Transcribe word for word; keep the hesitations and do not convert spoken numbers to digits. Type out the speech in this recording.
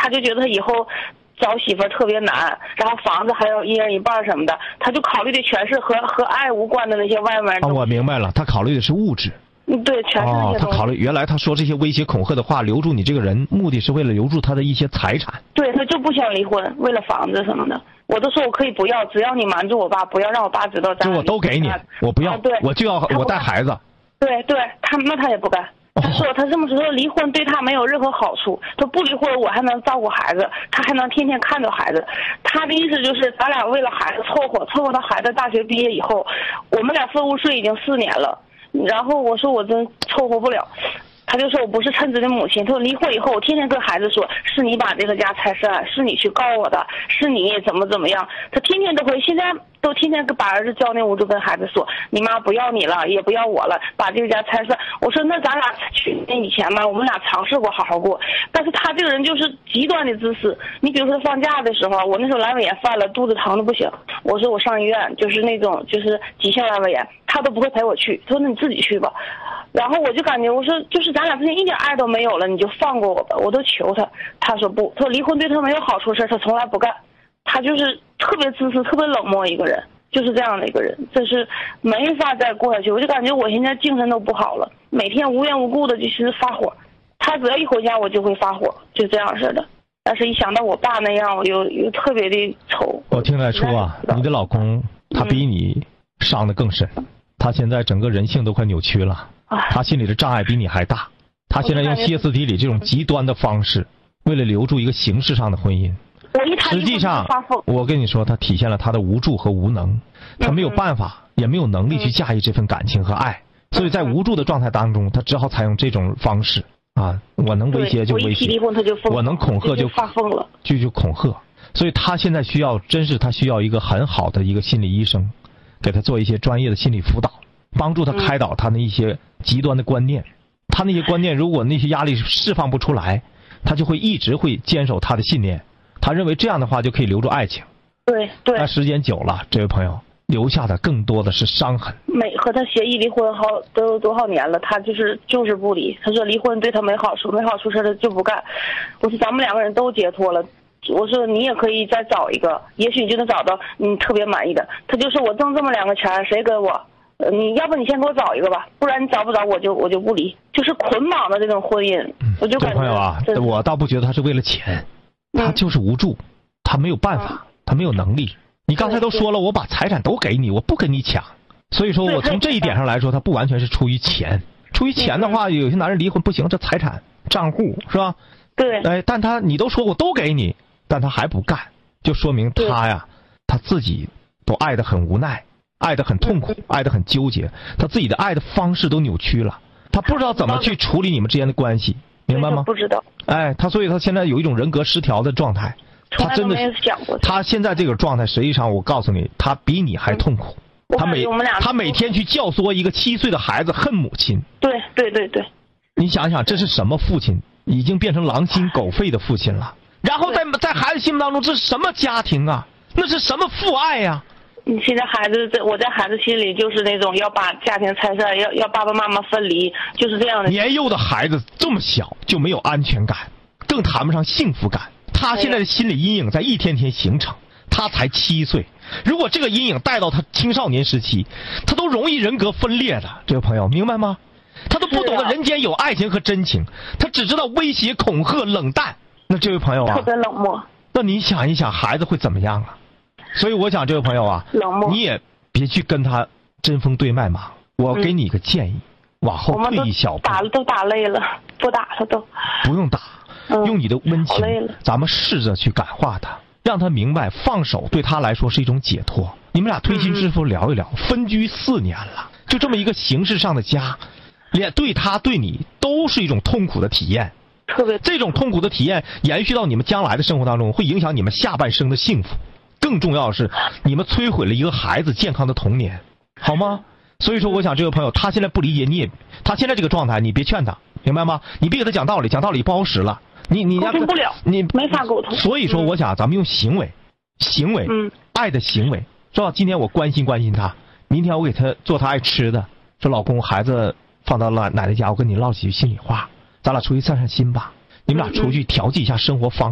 他就觉得他以后找媳妇儿特别难，然后房子还要一人一半什么的，他就考虑的全是和和爱无关的那些外面的。 啊，我明白了，他考虑的是物质。 嗯，对，全是那哦， 些东西。 他考虑，原来他说这些威胁恐吓的话，留住你这个人，目的是为了留住他的一些财产。 对，他就不想离婚，为了房子什么的。我都说我可以不要，只要你瞒住我爸，不要让我爸知道。 这我都给你，我不要， 啊、对， 我就要我带孩子。 对对，他那他也不干。他说他这么说，离婚对他没有任何好处。他不离婚，我还能照顾孩子，他还能天天看着孩子。他的意思就是，咱俩为了孩子凑合，凑合到孩子大学毕业以后，我们俩分屋睡已经四年了。然后我说我真凑合不了，他就说我不是称职的母亲。他说离婚以后，我天天跟孩子说，是你把这个家拆散，是你去告我的，是你怎么怎么样。他天天都会，现在都天天把儿子叫那屋，就跟孩子说，你妈不要你了，也不要我了，把这个家拆散。我说那咱俩去年以前嘛，我们俩尝试过好好过，但是他这个人就是极端的自私。你比如说放假的时候，我那时候阑尾炎犯了，肚子疼的不行，我说我上医院，就是那种就是急性阑尾炎，他都不会陪我去，他说那你自己去吧。然后我就感觉我说就是咱俩之间一点爱都没有了，你就放过我吧，我都求他。他说不，他说离婚对他没有好处的事他从来不干。他就是特别自私特别冷漠一个人，就是这样的一个人，这是没法再过下去。我就感觉我现在精神都不好了，每天无缘无故的就是发火，他只要一回家我就会发火，就这样似的。但是一想到我爸那样，我又又特别的愁。 我听得出啊，你的老公他比你伤得更深，嗯、他现在整个人性都快扭曲了，他心里的障碍比你还大。他现在用歇斯底里这种极端的方式，为了留住一个形式上的婚姻。实际上，我跟你说，他体现了他的无助和无能，他没有办法，也没有能力去驾驭这份感情和爱，所以在无助的状态当中，他只好采用这种方式啊，我能威胁就威胁，我能恐吓就发疯了， 就就恐吓。所以他现在需要，真是他需要一个很好的一个心理医生，给他做一些专业的心理辅导，帮助他开导他那一些极端的观念。他那些观念，如果那些压力释放不出来，他就会一直会坚守他的信念。他认为这样的话就可以留住爱情， 对对。 但时间久了，这位朋友留下的更多的是伤痕。 每和他协议离婚好都有多少年了，他就是就是不离。他说离婚对他没好处，没好处事他就不干。我说咱们两个人都解脱了，我说你也可以再找一个，也许你就能找到你特别满意的。他就说我挣这么两个钱，谁跟我？呃，你要不你先给我找一个吧，不然你找不着我就我就不离。就是捆绑的这种婚姻，嗯、我就感觉。 朋友啊，我倒不觉得他是为了钱。他就是无助，他没有办法，他没有能力。你刚才都说了，我把财产都给你，我不跟你抢。所以说我从这一点上来说，他不完全是出于钱。出于钱的话，有些男人离婚不行，这财产账户是吧？ 对。 哎，但他你都说我都给你，但他还不干，就说明他呀，他自己都爱得很无奈，爱得很痛苦，爱得很纠结，他自己的爱的方式都扭曲了，他不知道怎么去处理你们之间的关系。明白吗？ 不知道。 哎，他所以他现在有一种人格失调的状态，他真的是，他现在这个状态，实际上我告诉你，他比你还痛苦。 嗯、 他每他每天去教唆一个七岁的孩子恨母亲。 对对对对。 你想想，这是什么父亲？已经变成狼心狗肺的父亲了。然后在在孩子心目当中，这是什么家庭啊？那是什么父爱呀、啊？ 你现在孩子在我在孩子心里就是那种要把家庭拆散，要要爸爸妈妈分离，就是这样的。 年幼的孩子这么小就没有安全感，更谈不上幸福感。他现在的心理阴影在一天天形成。他才七岁，如果这个阴影带到他青少年时期，他都容易人格分裂的。这位朋友明白吗？他都不懂得人间有爱情和真情，他只知道威胁、恐吓、冷淡。那这位朋友啊， 特别冷漠。 那你想一想，孩子会怎么样啊？所以我想，这位朋友啊，你也别去跟他针锋对麦嘛。我给你一个建议，嗯、往后退一小步。 打了都打累了，不打他都。 不用打， 嗯、 用你的温情，咱们试着去感化他，让他明白放手对他来说是一种解脱。你们俩推心置腹聊一聊，嗯、分居四年了，就这么一个形式上的家，连对他对你都是一种痛苦的体验。 特别这种痛苦的体验延续到你们将来的生活当中，会影响你们下半生的幸福。更重要的是，你们摧毁了一个孩子健康的童年，好吗？所以说，我想这位朋友他现在不理解你也，他现在这个状态，你别劝他，明白吗？你别给他讲道理，讲道理不好使了。你你沟通不了， 你没法沟通。 所以说，我想咱们用行为，行为， 嗯， 爱的行为，是吧？今天我关心关心他，明天我给他做他爱吃的，说老公孩子放到了奶奶家，我跟你唠几句心里话，咱俩出去散散心吧。你们俩出去调剂一下生活方式。